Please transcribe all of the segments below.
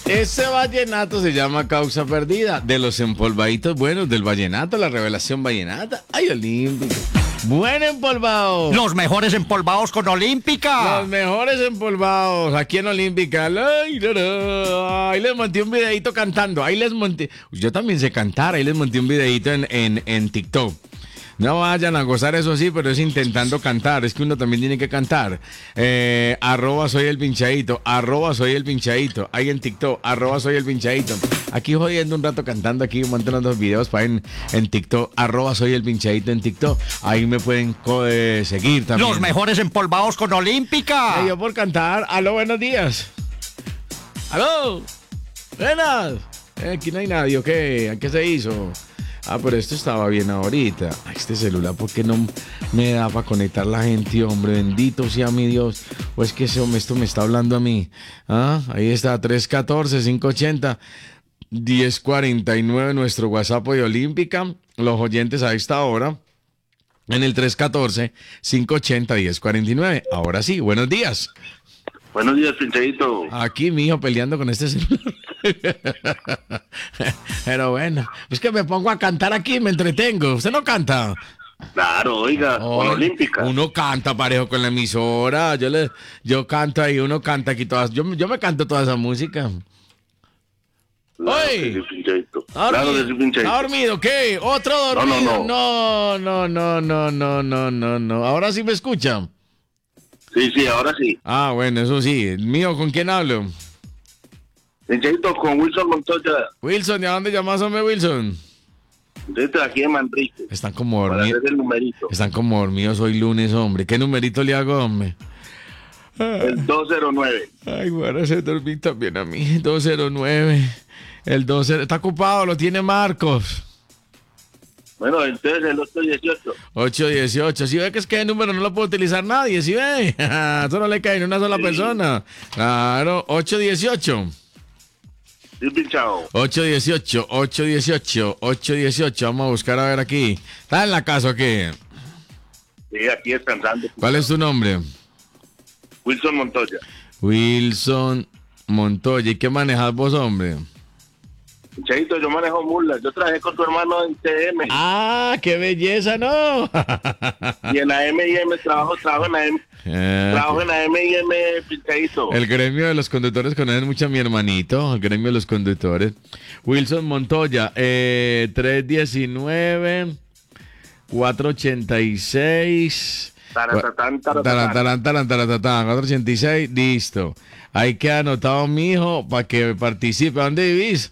Ese vallenato se llama Causa Perdida, de los empolvaditos buenos del vallenato, la revelación vallenata. ¡Ay, Olímpica! ¡Buen empolvado! Los mejores empolvados con Olímpica. Los mejores empolvados aquí en Olímpica. Ay, no, no. Ahí les monté un videito cantando. Ahí les monté. Yo también sé cantar. Ahí les monté un videito en TikTok. No vayan a gozar, eso sí, pero es intentando cantar. Es que uno también tiene que cantar. @soy el pinchadito. @soy el pinchadito. Ahí en TikTok. @soy el pinchadito. Aquí jodiendo un rato cantando. Aquí montando los videos para en TikTok. @soy el pinchadito en TikTok. Ahí me pueden seguir también. Los mejores empolvados con Olímpica. Yo por cantar. Aló, buenos días. Aló. Buenas. Aquí no hay nadie, ¿o qué? ¿Qué se hizo? Pero esto estaba bien ahorita. Este celular, ¿por qué no me da para conectar la gente, hombre? Bendito sea mi Dios. O es que esto me está hablando a mí. Ahí está, 314-580-1049, nuestro WhatsApp de Olímpica. Los oyentes a esta hora, en el 314-580-1049. Ahora sí, buenos días. Buenos días, pinchadito. Aquí, mijo, peleando con este celular. Pero bueno, es que me pongo a cantar aquí, me entretengo. ¿Usted no canta? Claro, oiga, con Olímpica. Uno canta parejo con la emisora. Yo canto ahí, uno canta aquí todas. Yo me canto toda esa música. Claro, ¡Oye! que sí, pinchadito. ¿Está Claro, que sí, pinchadito. ¿Está dormido? ¿Qué? ¿Otro dormido? No. Ahora sí me escuchan. Sí, ahora sí. Bueno, eso sí. Mío, ¿con quién hablo? Pinchadito, con Wilson Montoya. Wilson, ¿de dónde llamas, hombre, Wilson? Desde aquí de Manrique. Están como Para dormidos. hacer el numerito. Están como dormidos hoy lunes, hombre. ¿Qué numerito le hago, hombre? El 209. Ay, bueno, se dormí también a mí. 209. El 12. Está ocupado, lo tiene Marcos. Bueno, entonces el 818. 818. Si ve que es que el número no lo puede utilizar nadie, ¿sí ve? Eso no le cae en una sola persona. Claro, 818. Sí, pinchado. 818. Vamos a buscar a ver aquí. ¿Está en la casa o qué? Sí, aquí descansando. ¿Cuál es tu nombre? Wilson Montoya. Wilson Montoya. ¿Y qué manejas vos, hombre? Pinchadito, yo manejo mulas. Yo trabajé con tu hermano en TM. ¡Qué belleza, no! Y en AM/IM trabajo en AM. Trabajo en AM/IM, pinchadito. El gremio de los conductores conoce mucho a mi hermanito, el gremio de los conductores. Wilson Montoya, 319-486. Taratán. 486, listo. Ahí queda anotado mi hijo para que participe. ¿Dónde vivís?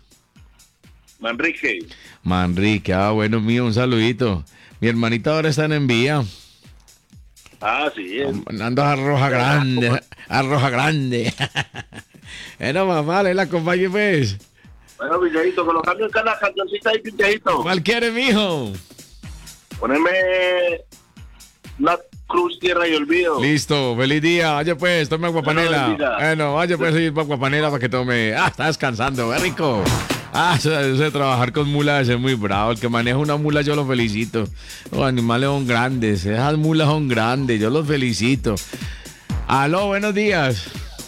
Manrique, bueno, mío, un saludito. Mi hermanita ahora está en envía. Sí. Ando a Roja Grande. Bueno, mamá, le la acompañe, pues. Bueno, pinchadito, colocando en cada cancioncita ahí, pinchadito. ¿Cuál quiere, mijo? Poneme una cruz, tierra y olvido. Listo, feliz día. Vaya pues, tome aguapanela. Bueno, Vaya pues, ir para aguapanela para que tome. Está descansando, es rico. Eso de trabajar con mulas es muy bravo. El que maneja una mula yo lo felicito. Los animales son grandes, esas mulas son grandes, yo los felicito. Aló, buenos días.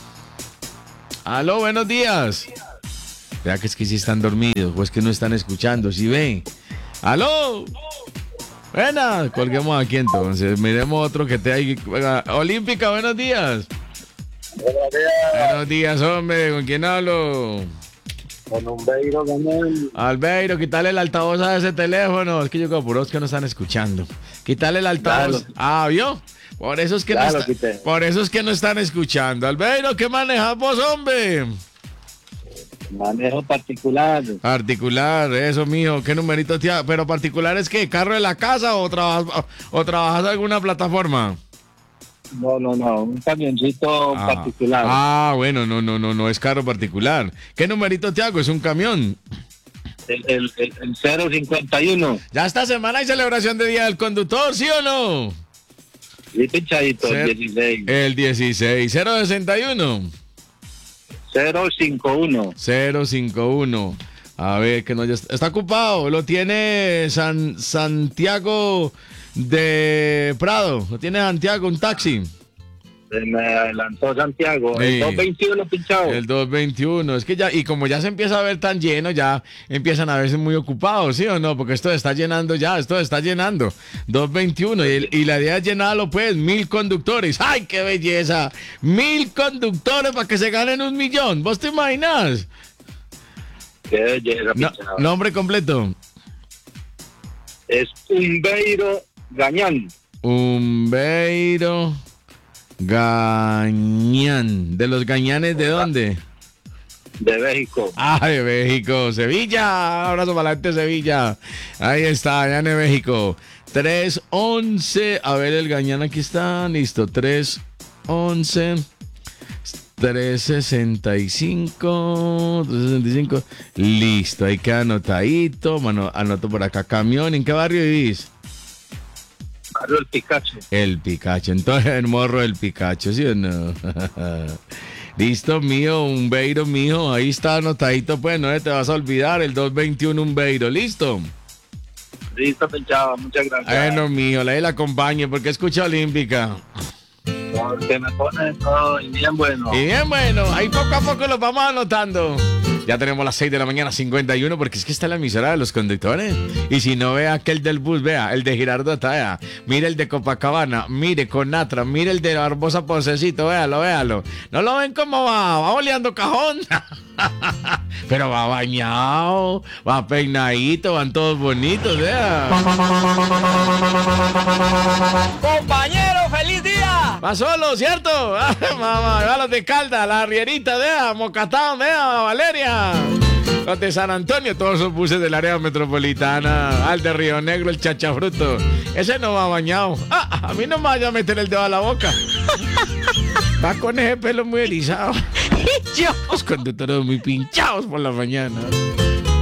Vea que es que sí están dormidos, pues que no están escuchando, ¿sí ven? Aló. Buenas, colguemos aquí entonces. Miremos otro que te hay. Olímpica, buenos días. Buenos días, hombre. ¿Con quién hablo? Con Albeiro, Albeiro, quítale el altavoz a ese teléfono. Es que yo como puros que no están escuchando. Quítale el altavoz. ¿Vio? Por eso es que por eso es que no están escuchando. Albeiro, ¿qué manejas vos, hombre? Manejo particular. Particular, eso, mijo. ¿Qué numerito te ha... ¿Pero particular es qué? ¿Carro de la casa o trabajas en alguna plataforma? No, un camioncito particular. Bueno, no es carro particular. ¿Qué numerito te hago? ¿Es un camión? El 051. Ya esta semana hay celebración de Día del Conductor, ¿sí o no? Sí, pinchadito, el 16. El 16, 061. 051. A ver, que no ya está ocupado. Lo tiene Santiago de Prado. Lo tiene Santiago, un taxi. Se me adelantó Santiago. Sí. El 221 pinchado. El 221, es que ya, y como ya se empieza a ver tan lleno, ya empiezan a verse muy ocupados, ¿sí o no? Porque esto está llenando ya, esto está llenando. 221, y la idea es llenarlo, pues, 1.000 conductores. ¡Ay, qué belleza! 1.000 conductores para que se ganen 1.000.000. ¿Vos te imaginas? Qué belleza, pinchado. Nombre completo. Es Humbeiro Gañán. Humbeiro Gañán. ¿De los Gañanes de dónde? De México. Ah, de México, Sevilla. Abrazo para la gente de Sevilla. Ahí está, allá en México. 311. A ver, el Gañán aquí está. Listo. 311. 365. 365. Listo, ahí queda anotadito. Mano, anoto por acá. Camión. ¿En qué barrio vivís? Barrio El Picacho. El Picacho. Entonces, el morro del Picacho, ¿sí o no? Listo, mío, Humbeiro, mijo. Ahí está anotadito, pues, no te vas a olvidar. El 221 Humbeiro, ¿listo? Listo, pinchado. Muchas gracias. Bueno, mijo, la acompañe porque escucha Olímpica. Porque me pone todo y bien bueno. Y bien, bueno, ahí poco a poco los vamos anotando. Ya tenemos las 6 de la mañana, 51, porque es que está la emisora de los conductores. Y si no, vea aquel del bus, vea, el de Girardo Ataya, mire el de Copacabana, mire con Natra, mire el de Barbosa Poncecito, véalo, véalo. ¿No lo ven cómo va oleando cajón? Pero va bañado, va peinadito, van todos bonitos, vea. ¡Compañero, feliz día! Va solo, ¿cierto? Mamá, va los de Calda, la Rierita, vea, Mocatán, vea, Valeria. Los de San Antonio, todos esos buses del área metropolitana. Al de Río Negro, el Chachafruto. Ese no va bañado. A mí no me vaya a meter el dedo a la boca. Va con ese pelo muy erizado. Los conductores muy pinchados por la mañana.